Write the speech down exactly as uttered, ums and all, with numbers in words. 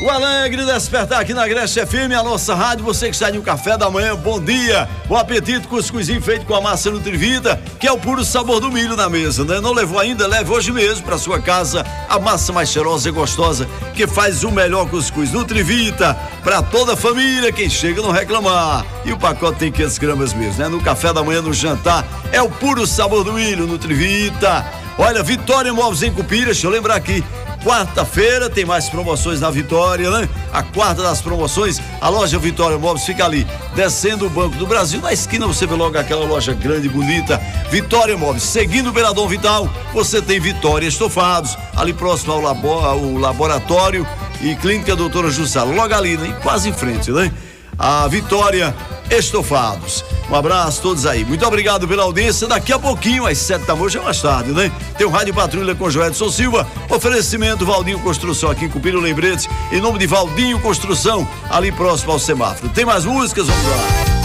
O alegre despertar aqui na Agreste F M, a nossa rádio. Você que está no café da manhã, bom dia. Bom apetite, cuscuzinho feito com a massa Nutrivita, que é o puro sabor do milho na mesa, né? Não levou ainda? Leve hoje mesmo para sua casa a massa mais cheirosa e gostosa, que faz o melhor cuscuz. Nutrivita, para toda a família, quem chega não reclamar. E o pacote tem quinhentas gramas mesmo, né? No café da manhã, no jantar, é o puro sabor do milho, Nutrivita. Olha, Vitória Móveis em Cupira, deixa eu lembrar aqui. Quarta-feira tem mais promoções na Vitória, né? A quarta das promoções, a loja Vitória Móveis fica ali, descendo o Banco do Brasil, na esquina você vê logo aquela loja grande e bonita, Vitória Móveis. Seguindo o Beiradão Vital, você tem Vitória Estofados, ali próximo ao, labo, ao laboratório e clínica doutora Jussala, logo ali, né? Quase em frente, né? A Vitória Estofados. Um abraço a todos aí. Muito obrigado pela audiência. Daqui a pouquinho, às sete da noite, é mais tarde, né? Tem o Rádio Patrulha com Joedson Silva. Oferecimento Valdinho Construção aqui em Cupira, o lembrete. Em nome de Valdinho Construção, ali próximo ao semáforo. Tem mais músicas? Vamos lá.